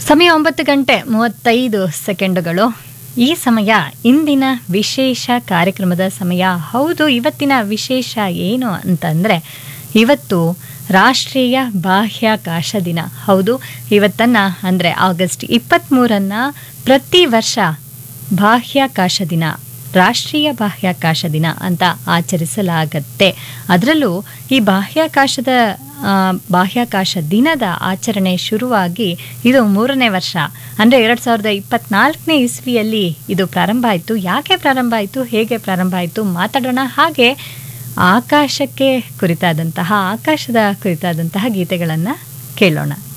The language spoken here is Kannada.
ಸಮಯ 9:35 ಈ ಸಮಯ ಇಂದಿನ ವಿಶೇಷ ಕಾರ್ಯಕ್ರಮದ ಸಮಯ. ಹೌದು, ಇವತ್ತಿನ ವಿಶೇಷ ಏನು ಅಂತಂದರೆ ಇವತ್ತು ರಾಷ್ಟ್ರೀಯ ಬಾಹ್ಯಾಕಾಶ ದಿನ. ಹೌದು, ಇವತ್ತನ್ನು ಅಂದರೆ ಆಗಸ್ಟ್ 23 ಪ್ರತಿ ವರ್ಷ ಬಾಹ್ಯಾಕಾಶ ದಿನ, ರಾಷ್ಟ್ರೀಯ ಬಾಹ್ಯಾಕಾಶ ದಿನ ಅಂತ ಆಚರಿಸಲಾಗತ್ತೆ. ಅದರಲ್ಲೂ ಈ ಬಾಹ್ಯಾಕಾಶ ದಿನದ ಆಚರಣೆ ಶುರುವಾಗಿ ಇದು 3ನೇ ವರ್ಷ, ಅಂದರೆ 2024ನೇ ಇಸ್ವಿಯಲ್ಲಿ ಇದು ಪ್ರಾರಂಭ ಆಯಿತು. ಯಾಕೆ ಪ್ರಾರಂಭ ಆಯಿತು, ಹೇಗೆ ಪ್ರಾರಂಭ ಆಯಿತು ಮಾತಾಡೋಣ. ಹಾಗೆ ಆಕಾಶದ ಕುರಿತಾದಂತಹ ಗೀತೆಗಳನ್ನು ಕೇಳೋಣ.